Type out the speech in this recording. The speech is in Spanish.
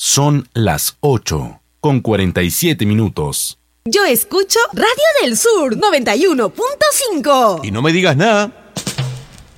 Son las 8:47. Yo escucho Radio del Sur 91.5. Y no me digas nada.